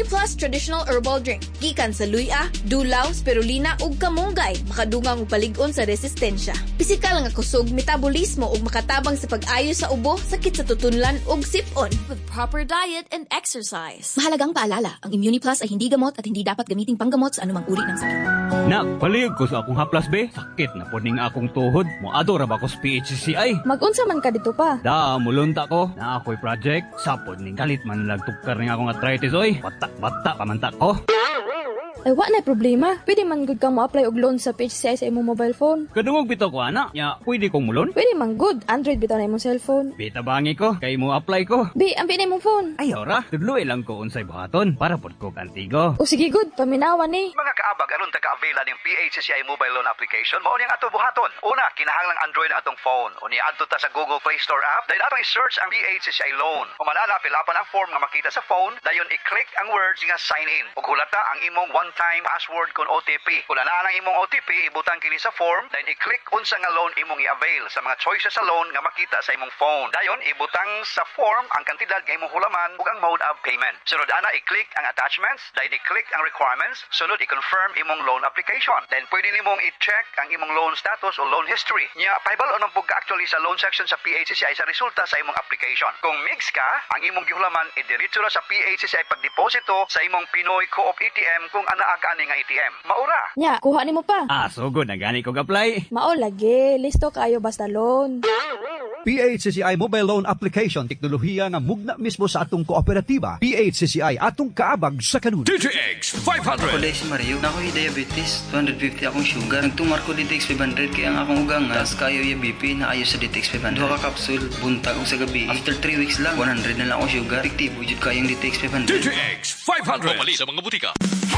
Plus Traditional Herbal Drink. Gikan sa luya, dulaw, spirulina ug kamunggay, makadungang ug palig-on sa resistensya. Pisikal nga kusog, metabolismo ug makatabang sa pag-ayo sa ubo, sakit sa tutunlan ug sip-on. With proper diet and exercise. Mahalagang paalala, ang Immuniplus ay hindi gamot at hindi dapat gamiting panggamot sa anumang uri ng sakit. Nak, palihog ko sa akong haplas be. Sakit na po ning akong tuhod. Moador ba ko sa PHCCI? Mag-unsa man ka dito pa? Da, mulunta ko. Na ako'y project. Sapod ning kalit man nagtukar ning akong arthritis oy. Bata pamantak ko. Ay, wa na problema. Pwede man good kang mo-apply og loan sa PHCI sa imong mobile phone. Kadungog bitaw ko ana. Nya, pwede kong mulon? Pwede man good. Android bitaw na imong cellphone. Bita bangi ko. Kay mo apply ko. Bi, ambi na imong phone. Ay, ora. Tudloy lang ko unsay buhaton para pod ko kantigo. O sige good, paminawan ni. Mga kaabag, aron taka-availa ng PHCCI mobile loan application, mao niyang ato buhaton. Una, kinahanglang Android na atong phone. O niya adto ta sa Google Play Store app, dahil atong i-search ang PHCCI loan. O manala, pilapan ang form nga makita sa phone, dayon i-click ang words nga sign in. Ug hulata ang imong one-time password kon OTP. Kung naa ang imong OTP, ibutang kini sa form, dayon i-click unsa nga loan imong i-avail sa mga choices sa loan nga makita sa imong phone. Dayon ibutang sa form ang kantidad nga imong hulaman ug ang mode of payment. Sunod ana i-click ang attachments, dayon i-click ang requirements, sunod i-confirm imong loan application. Then pwede nimong i-check ang imong loan status o loan history. Nya pahibal unang pugka actually sa loan section sa PHCCI sa resulta sa imong application. Kung mix ka, ang imong gihulaman idiretso ra sa PHCCI pagdeposito sa imong Pinoy Co-op ATM kung anaa ka ani nga ATM. Maura. Nya, kuha nimo pa. Ah, so good. Nagani ko apply. Mao lagi, listo kayo basta loan. PHCCI Mobile Loan Application, teknolohiya nga mugna mismo sa atong kooperatiba. PHCCI atong kaabag sa kanun. DTX 500. Kulay si Mario, nako'y diabetes, 250 akong sugar. Nagtumar ko DTX 500 kaya ang akong ugang nga, kayo yung BP na ayos sa DTX 500. Duha ka kapsul, buntag o sa gabi. After 3 weeks lang, 100 na lang akong sugar. Tiktibo jud kayong DTX 500. DTX 500. Pumali sa mga butika.